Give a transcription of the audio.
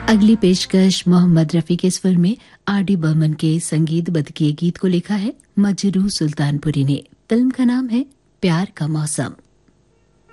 अगली पेशकश मोहम्मद रफी के स्वर में आर.डी. बर्मन के संगीतबद्ध किए गीत को लिखा है मजरू सुल्तानपुरी ने। फिल्म का नाम है प्यार का मौसम।